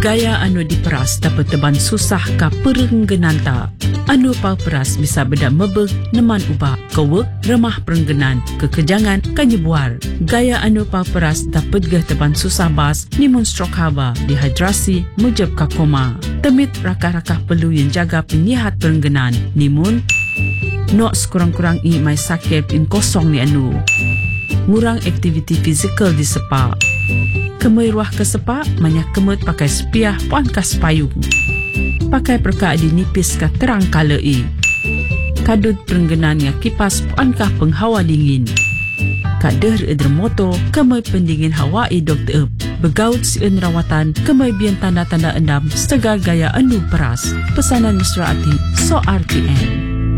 Gaya anu diperas dapat teban susah ka perenggenan ta. Anu pau peras bisa bedak mebeg neman ubah kewek remah perenggenan kekejangan kanyebuar. Gaya anu pau peras dapat gah teban susah bas nimun stroke hawa dehidrasi mujab ka koma. Temit rakah-rakah perlu yang jaga penyihat perenggenan nimun nok sekurang-kurang mai sakit in kosong ni anu. Ngurang aktiviti fizikal di sepak. Kemai ruah ke sepak, banyak kemut pakai sepiah puan kas payung. Pakai perka di nipis ka terang kala Kadut perenggenan ya kipas puan kah penghawa dingin. Kader moto kemai pendingin hawa dokter. Begaut si rawatan kemai bian tanda-tanda endam setegal gaya anu peras. Pesanan Mesra Ati, So RTN.